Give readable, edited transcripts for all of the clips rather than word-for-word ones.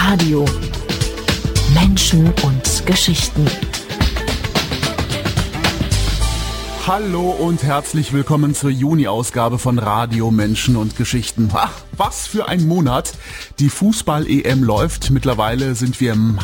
Radio. Menschen und Geschichten. Hallo und herzlich willkommen zur Juni-Ausgabe von Radio, Menschen und Geschichten. Ach, was für ein Monat. Die Fußball-EM läuft. Mittlerweile sind wir in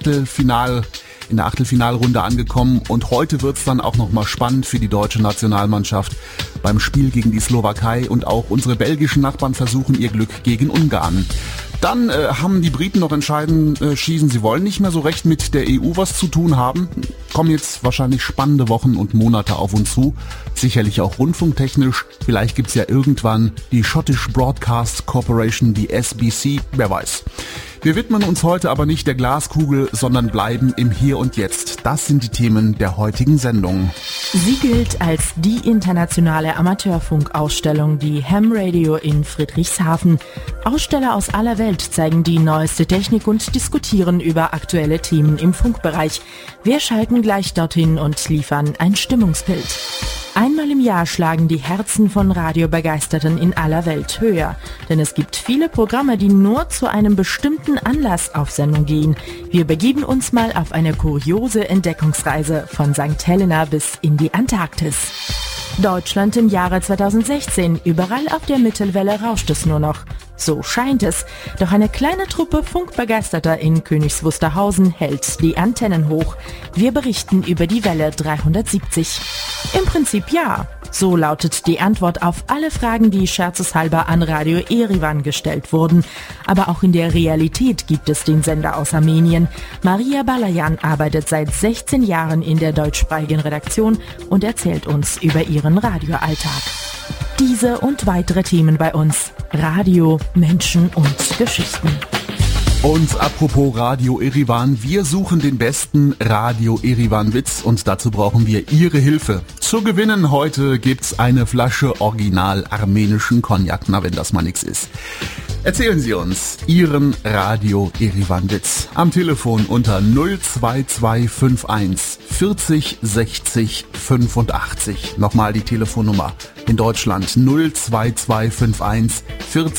der Achtelfinalrunde angekommen und heute wird's dann auch nochmal spannend für die deutsche Nationalmannschaft beim Spiel gegen die Slowakei, und auch unsere belgischen Nachbarn versuchen ihr Glück gegen Ungarn. Dann haben die Briten noch entschieden, sie wollen nicht mehr so recht mit der EU was zu tun haben. Kommen jetzt wahrscheinlich spannende Wochen und Monate auf uns zu. Sicherlich auch rundfunktechnisch. Vielleicht gibt's ja irgendwann die Scottish Broadcast Corporation, die SBC, wer weiß. Wir widmen uns heute aber nicht der Glaskugel, sondern bleiben im Hier und Jetzt. Das sind die Themen der heutigen Sendung. Sie gilt als die internationale Amateurfunkausstellung, die Ham Radio in Friedrichshafen. Aussteller aus aller Welt zeigen die neueste Technik und diskutieren über aktuelle Themen im Funkbereich. Wir schalten gleich dorthin und liefern ein Stimmungsbild. Einmal im Jahr schlagen die Herzen von Radiobegeisterten in aller Welt höher. Denn es gibt viele Programme, die nur zu einem bestimmten Anlass auf Sendung gehen. Wir begeben uns mal auf eine kuriose Entdeckungsreise von St. Helena bis in die Antarktis. Deutschland im Jahre 2016. Überall auf der Mittelwelle rauscht es nur noch. So scheint es. Doch eine kleine Truppe Funkbegeisterter in Königs Wusterhausen hält die Antennen hoch. Wir berichten über die Welle 370. Im Prinzip ja. So lautet die Antwort auf alle Fragen, die scherzeshalber an Radio Erivan gestellt wurden. Aber auch in der Realität gibt es den Sender aus Armenien. Maria Balayan arbeitet seit 16 Jahren in der deutschsprachigen Redaktion und erzählt uns über ihren Radioalltag. Diese und weitere Themen bei uns. Radio, Menschen und Geschichten. Und apropos Radio Erivan, wir suchen den besten Radio Erivan-Witz und dazu brauchen wir Ihre Hilfe. Zu gewinnen heute gibt's eine Flasche original armenischen Cognac, na wenn das mal nix ist. Erzählen Sie uns Ihren Radio Erivan-Witz am Telefon unter 02251 40 60 85. Nochmal die Telefonnummer in Deutschland 02251 40